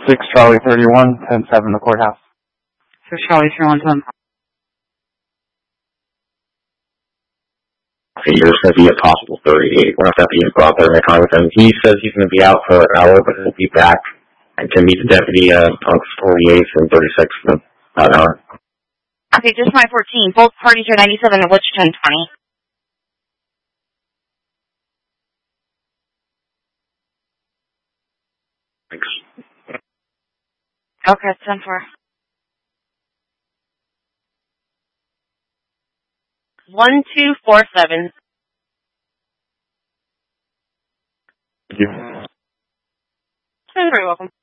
6 Charlie 31, 10-7 the courthouse. 6 Charlie 31, 10. Okay, there's going to be a possible 38. We're not going to be brought there in the car with him. He says he's going to be out for an hour, but he'll be back. And can meet the deputy on 48th and 36th in about an hour. Okay, just my 14. Both parties are 97 and which 1020? Thanks. Okay, 10-4. 1247. Thank you. You're very welcome.